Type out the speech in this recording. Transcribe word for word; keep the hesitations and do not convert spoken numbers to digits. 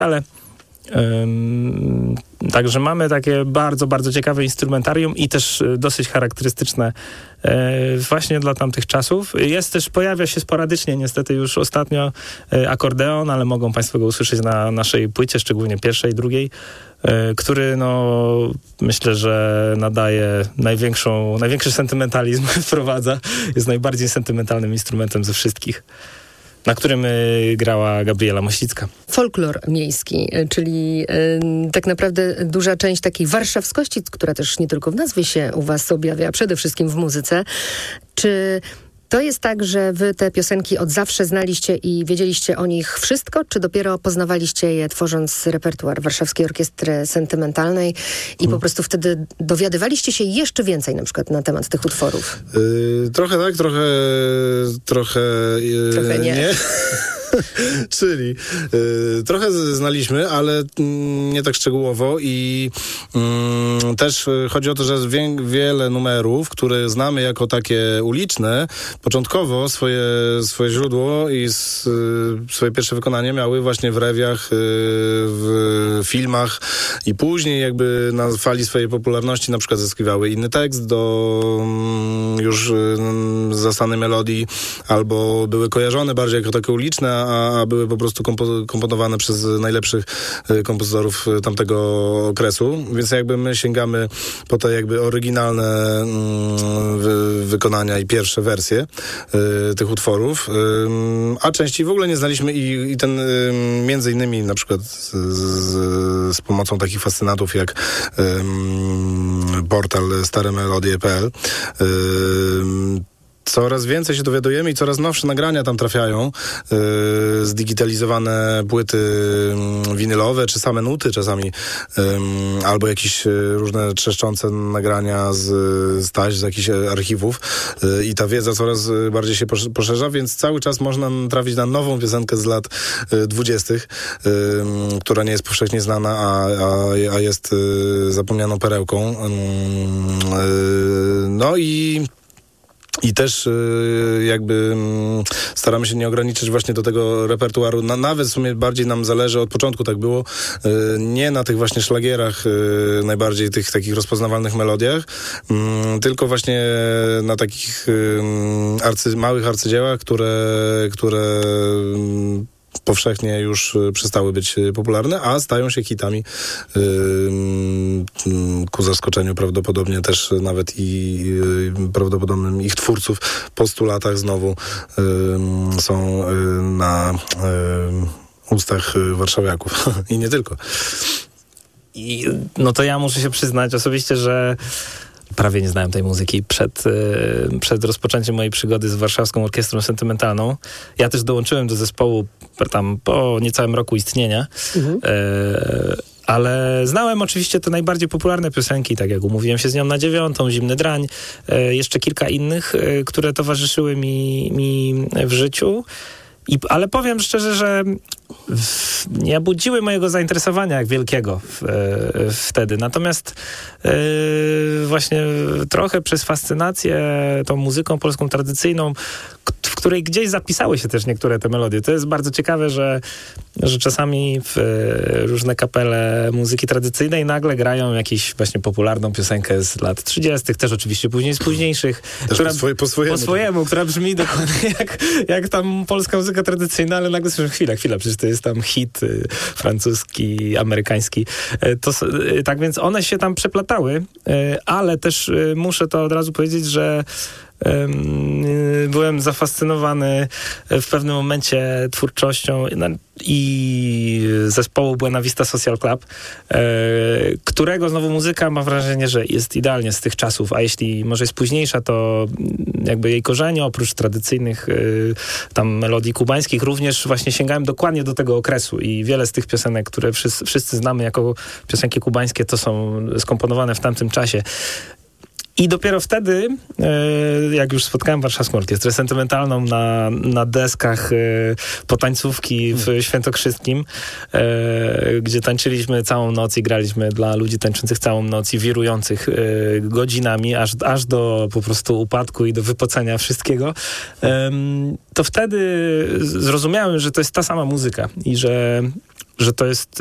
ale ym, także mamy takie bardzo, bardzo ciekawe instrumentarium i też dosyć charakterystyczne e, właśnie dla tamtych czasów. Jest też, pojawia się sporadycznie niestety już ostatnio e, akordeon, ale mogą Państwo go usłyszeć na naszej płycie, szczególnie pierwszej, drugiej, e, który no myślę, że nadaje największą, największy sentymentalizm wprowadza. Jest najbardziej sentymentalnym instrumentem ze wszystkich, na którym y, grała Gabriela Mościcka. Folklor miejski, czyli y, tak naprawdę duża część takiej warszawskości, która też nie tylko w nazwie się u was objawia, a przede wszystkim w muzyce. Czy to jest tak, że wy te piosenki od zawsze znaliście i wiedzieliście o nich wszystko, czy dopiero poznawaliście je, tworząc repertuar Warszawskiej Orkiestry Sentymentalnej i hmm. po prostu wtedy dowiadywaliście się jeszcze więcej na przykład na temat tych utworów? Yy, trochę tak, trochę trochę, yy, trochę nie. nie. Czyli y, trochę znaliśmy, ale y, nie tak szczegółowo i y, też chodzi o to, że jest wie, wiele numerów, które znamy jako takie uliczne, początkowo swoje, swoje źródło i s, y, swoje pierwsze wykonanie miały właśnie w rewiach, y, w filmach i później jakby na fali swojej popularności na przykład zyskiwały inny tekst do y, już y, zastanej melodii albo były kojarzone bardziej jako takie uliczne, a były po prostu kompo- komponowane przez najlepszych y, kompozytorów tamtego okresu, więc jakby my sięgamy po te jakby oryginalne y, wy- wykonania i pierwsze wersje y, tych utworów, y, a części w ogóle nie znaliśmy i, i ten y, między innymi na przykład z, z, z pomocą takich fascynatów jak y, portal staremelodie kropka pe el y, coraz więcej się dowiadujemy i coraz nowsze nagrania tam trafiają, yy, zdigitalizowane płyty yy, winylowe, czy same nuty czasami, yy, albo jakieś yy, różne trzeszczące nagrania z, z taśm, z jakichś archiwów yy, i ta wiedza coraz bardziej się poszerza, więc cały czas można trafić na nową piosenkę z lat yy, dwudziestych, yy, która nie jest powszechnie znana, a, a, a jest yy, zapomnianą perełką. Yy, no i I też y, jakby y, staramy się nie ograniczyć właśnie do tego repertuaru. Na, nawet w sumie bardziej nam zależy, od początku tak było, y, nie na tych właśnie szlagierach, y, najbardziej tych takich rozpoznawalnych melodiach, y, tylko właśnie na takich y, arcy, małych arcydziełach, które, które y, powszechnie już przestały być popularne, a stają się hitami yy, ku zaskoczeniu prawdopodobnie też nawet i yy, prawdopodobnym ich twórców po stu latach znowu yy, są yy, na yy, ustach warszawiaków i nie tylko. I no to ja muszę się przyznać osobiście, że prawie nie znałem tej muzyki przed, yy, przed rozpoczęciem mojej przygody z Warszawską Orkiestrą Sentymentalną. Ja też dołączyłem do zespołu tam po niecałym roku istnienia, mhm. yy, ale znałem oczywiście te najbardziej popularne piosenki, tak jak umówiłem się z nią na dziewiątą, Zimny Drań, yy, jeszcze kilka innych, yy, które towarzyszyły mi, mi w życiu. I, ale powiem szczerze, że w, nie budziły mojego zainteresowania jak wielkiego w, e, wtedy. Natomiast e, właśnie trochę przez fascynację tą muzyką polską tradycyjną, k- w której gdzieś zapisały się też niektóre te melodie. To jest bardzo ciekawe, że, że czasami w e, różne kapele muzyki tradycyjnej nagle grają jakąś właśnie popularną piosenkę z lat trzydziestych, też oczywiście później z późniejszych. Też która, po, swoje, po swojemu. Po swojemu, która brzmi dokładnie jak, jak tam polska muzyka tradycyjna, ale nagle słyszę, chwila, chwila, przecież to jest tam hit y, francuski, amerykański. Y, to, y, tak więc one się tam przeplatały, y, ale też y, muszę to od razu powiedzieć, że y, byłem zafascynowany w pewnym momencie twórczością i zespołu Buena Vista Social Club, y, którego znowu muzyka, mam wrażenie, że jest idealnie z tych czasów, a jeśli może jest późniejsza, to jakby jej korzenie, oprócz tradycyjnych y, tam melodii kubańskich, również właśnie sięgałem dokładnie do tego okresu i wiele z tych piosenek, które wszyscy, wszyscy znamy jako piosenki kubańskie, to są skomponowane w tamtym czasie. I dopiero wtedy, jak już spotkałem Warszawską Orkiestrę Sentymentalną na, na deskach potańcówki w Świętokrzyskim, gdzie tańczyliśmy całą noc i graliśmy dla ludzi tańczących całą noc i wirujących godzinami, aż, aż do po prostu upadku i do wypocenia wszystkiego, to wtedy zrozumiałem, że to jest ta sama muzyka i że że to jest